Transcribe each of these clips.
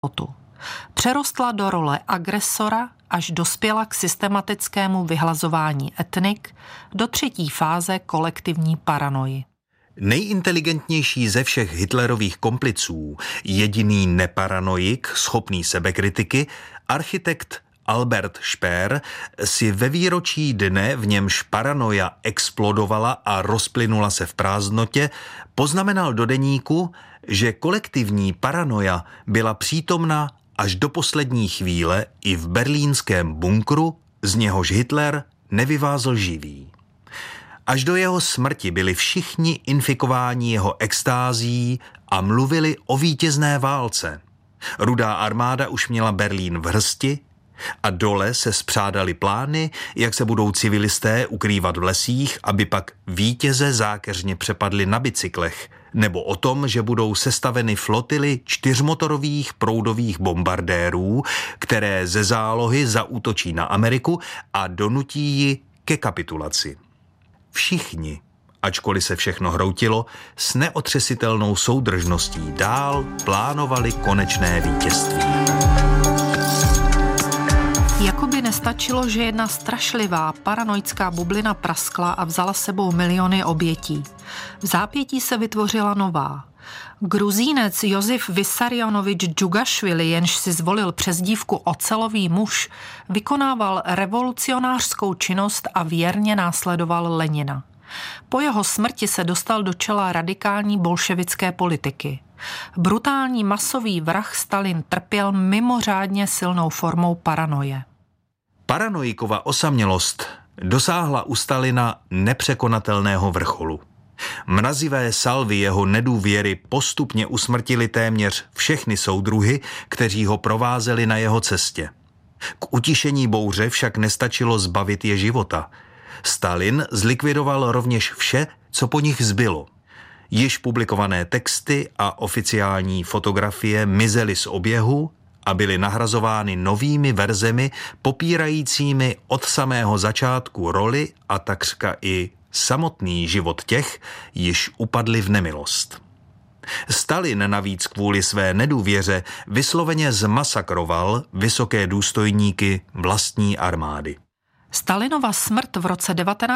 Přerostla do role agresora, až dospěla k systematickému vyhlazování etnik, do třetí fáze kolektivní paranoji. Nejinteligentnější ze všech Hitlerových kompliců, jediný neparanoik, schopný sebekritiky, architekt Albert Speer si ve výročí dne, v němž paranoja explodovala a rozplynula se v prázdnotě, poznamenal do deníku, že kolektivní paranoja byla přítomna až do poslední chvíle i v berlínském bunkru, z něhož Hitler nevyvázl živý. Až do jeho smrti byli všichni infikováni jeho extází a mluvili o vítězné válce. Rudá armáda už měla Berlín v hrsti a dole se spřádaly plány, jak se budou civilisté ukrývat v lesích, aby pak vítěze zákeřně přepadli na bicyklech, nebo o tom, že budou sestaveny flotily 4motorových proudových bombardérů, které ze zálohy zaútočí na Ameriku a donutí ji ke kapitulaci. Všichni, ačkoliv se všechno hroutilo, s neotřesitelnou soudržností dál plánovali konečné vítězství. Jakoby nestačilo, že jedna strašlivá paranoická bublina praskla a vzala sebou miliony obětí. V zápětí se vytvořila nová. Gruzínec Josif Vissarionovič Džugašvili, jenž si zvolil přezdívku Ocelový muž, vykonával revolucionářskou činnost a věrně následoval Lenina. Po jeho smrti se dostal do čela radikální bolševické politiky. Brutální masový vrah Stalin trpěl mimořádně silnou formou paranoje. Paranoikova osamělost dosáhla u Stalina nepřekonatelného vrcholu. Mrazivé salvy jeho nedůvěry postupně usmrtili téměř všechny soudruhy, kteří ho provázeli na jeho cestě. K utišení bouře však nestačilo zbavit je života. Stalin zlikvidoval rovněž vše, co po nich zbylo. Již publikované texty a oficiální fotografie mizely z oběhu a byly nahrazovány novými verzemi popírajícími od samého začátku roli a takřka i samotný život těch, již upadli v nemilost. Stalin navíc kvůli své nedůvěře vysloveně zmasakroval vysoké důstojníky vlastní armády. Stalinova smrt v roce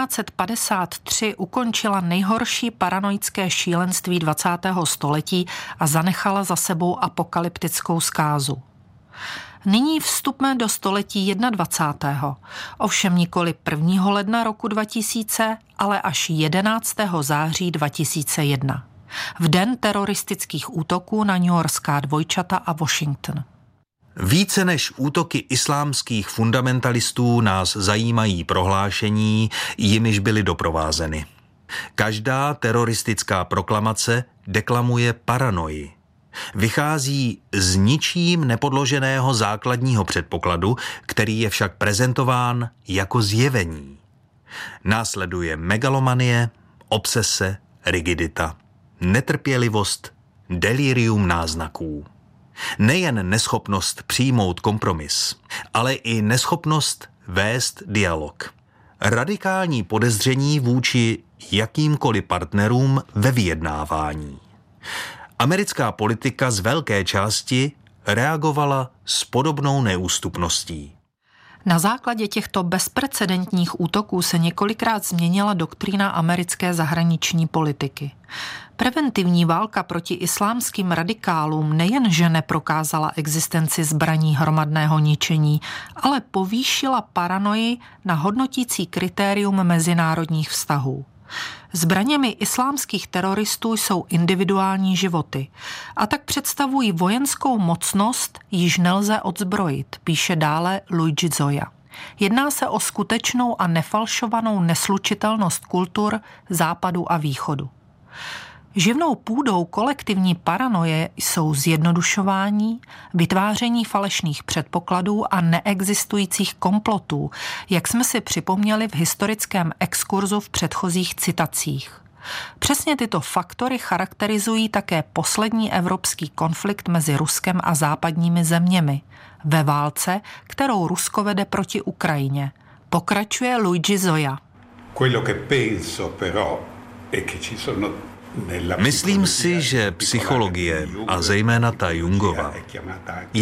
1953 ukončila nejhorší paranoické šílenství 20. století a zanechala za sebou apokalyptickou zkázu. Nyní vstupme do století 21. Ovšem nikoli 1. ledna roku 2000, ale až 11. září 2001. V den teroristických útoků na newyorská dvojčata a Washington. Více než útoky islámských fundamentalistů nás zajímají prohlášení, jimiž byly doprovázeny. Každá teroristická proklamace deklamuje paranoji. Vychází z ničím nepodloženého základního předpokladu, který je však prezentován jako zjevení. Následuje megalomanie, obsese, rigidita, netrpělivost, delirium náznaků. Nejen neschopnost přijmout kompromis, ale i neschopnost vést dialog. Radikální podezření vůči jakýmkoliv partnerům ve vyjednávání. Americká politika z velké části reagovala s podobnou neústupností. Na základě těchto bezprecedentních útoků se několikrát změnila doktrína americké zahraniční politiky. Preventivní válka proti islámským radikálům nejenže neprokázala existenci zbraní hromadného ničení, ale povýšila paranoji na hodnotící kritérium mezinárodních vztahů. Zbraněmi islámských teroristů jsou individuální životy a tak představují vojenskou mocnost, již nelze odzbrojit, píše dále Luigi Zoya. Jedná se o skutečnou a nefalšovanou neslučitelnost kultur západu a východu. Živnou půdou kolektivní paranoje jsou zjednodušování, vytváření falešných předpokladů a neexistujících komplotů, jak jsme si připomněli v historickém exkurzu v předchozích citacích. Přesně tyto faktory charakterizují také poslední evropský konflikt mezi Ruskem a západními zeměmi ve válce, kterou Rusko vede proti Ukrajině. Pokračuje Luigi Zoya. Myslím si, že psychologie, a zejména ta Jungova,